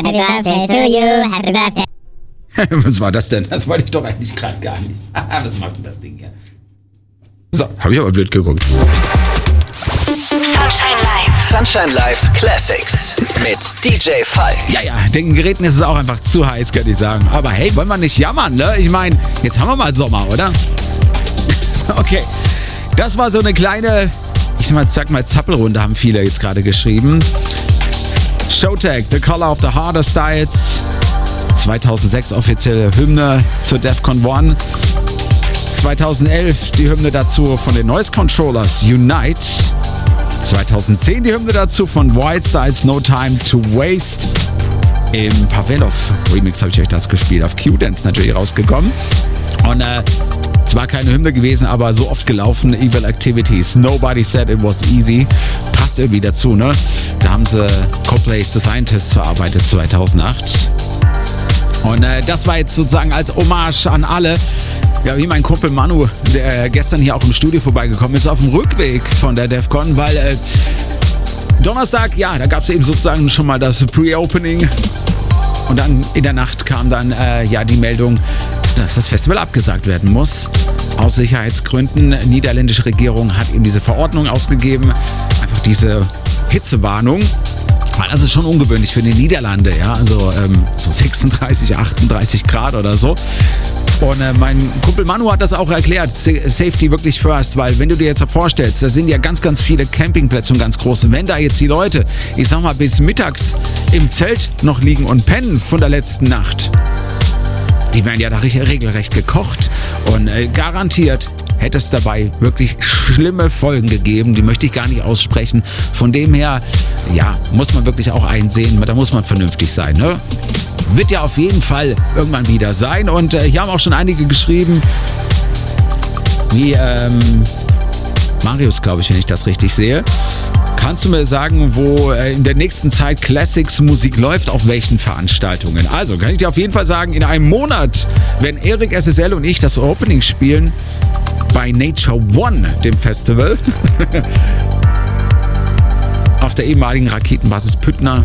Happy birthday to you, happy birthday. Was war das denn? Das wollte ich doch eigentlich gerade gar nicht. Was macht denn das Ding hier? So, habe ich aber blöd geguckt. Sunshine Live Classics mit DJ Falk. Ja, den Geräten ist es auch einfach zu heiß, könnte ich sagen. Aber hey, wollen wir nicht jammern, ne? Ich meine, jetzt haben wir mal Sommer, oder? Okay, das war so eine kleine, sag mal Zappelrunde, haben viele jetzt gerade geschrieben. Showtek, The Color of the Harder Styles. 2006 offizielle Hymne zur Defcon 1. 2011 die Hymne dazu von den Noise Controllers, Unite. 2010 die Hymne dazu von Wild Styles, No Time to Waste. Im Pavelov Remix habe ich euch das gespielt, auf Q-Dance natürlich rausgekommen. Und zwar keine Hymne gewesen, aber so oft gelaufen, Evil Activities, Nobody Said It Was Easy. Passt irgendwie dazu, ne? Da haben sie Coldplay's The Scientist verarbeitet 2008. Und das war jetzt sozusagen als Hommage an alle. Ja, wie mein Kumpel Manu, der gestern hier auch im Studio vorbeigekommen ist, auf dem Rückweg von der Defcon, weil Donnerstag, ja, da gab es eben sozusagen schon mal das Pre-Opening. Und dann in der Nacht kam dann die Meldung, dass das Festival abgesagt werden muss. Aus Sicherheitsgründen. Niederländische Regierung hat eben diese Verordnung ausgegeben. Einfach diese Hitzewarnung. Das ist schon ungewöhnlich für die Niederlande, ja. Also so 36, 38 Grad oder so. Und mein Kumpel Manu hat das auch erklärt, Safety wirklich first, weil wenn du dir jetzt vorstellst, da sind ja ganz, ganz viele Campingplätze und ganz große. Wenn da jetzt die Leute, ich sag mal, bis mittags im Zelt noch liegen und pennen von der letzten Nacht, die werden ja da regelrecht gekocht und garantiert hätte es dabei wirklich schlimme Folgen gegeben, die möchte ich gar nicht aussprechen. Von dem her, ja, muss man wirklich auch einsehen, da muss man vernünftig sein, ne? Wird ja auf jeden Fall irgendwann wieder sein. Und hier haben auch schon einige geschrieben, wie Marius, glaube ich, wenn ich das richtig sehe. Kannst du mir sagen, wo in der nächsten Zeit Classics Musik läuft, auf welchen Veranstaltungen? Also kann ich dir auf jeden Fall sagen, in einem Monat werden Erik SSL und ich das Opening spielen bei Nature One, dem Festival. Auf der ehemaligen Raketenbasis Püttner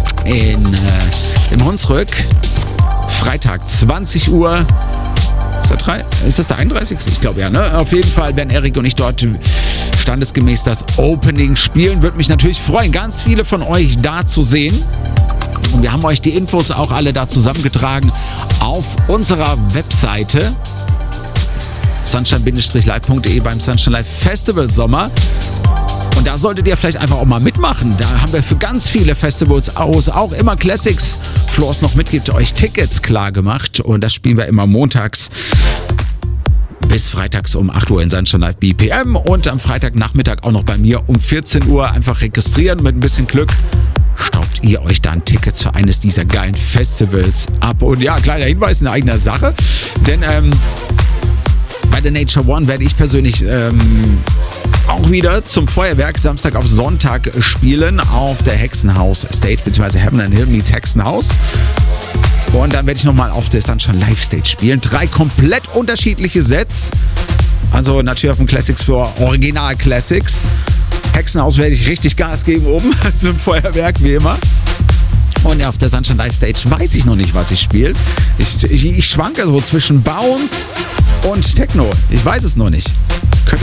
im Hunsrück. Freitag 20 Uhr. Ist das der 31.? Ich glaube ja, ne? Auf jeden Fall werden Erik und ich dort standesgemäß das Opening spielen. Würde mich natürlich freuen, ganz viele von euch da zu sehen. Und wir haben euch die Infos auch alle da zusammengetragen auf unserer Webseite sunshine-live.de beim Sunshine Live Festival Sommer. Und da solltet ihr vielleicht einfach auch mal mitmachen. Da haben wir für ganz viele Festivals auch immer Classics. Floors noch mitgibt euch Tickets klar gemacht. Und das spielen wir immer montags bis freitags um 8 Uhr in Sunshine Live BPM. Und am Freitagnachmittag auch noch bei mir um 14 Uhr. Einfach registrieren, mit ein bisschen Glück staubt ihr euch dann Tickets für eines dieser geilen Festivals ab. Und ja, kleiner Hinweis in eigener Sache. Denn bei der Nature One werde ich persönlich auch wieder zum Feuerwerk Samstag auf Sonntag spielen auf der Hexenhaus Stage, beziehungsweise Heaven and Hill meets Hexenhaus. Und dann werde ich nochmal auf der Sunshine Live Stage spielen. 3 komplett unterschiedliche Sets. Also natürlich auf dem Classics für Original Classics. Hexenhaus werde ich richtig Gas geben oben zum Feuerwerk, wie immer. Und auf der Sunshine Live Stage weiß ich noch nicht, was ich spiele. Ich schwanke so zwischen Bounce und Techno. Ich weiß es noch nicht.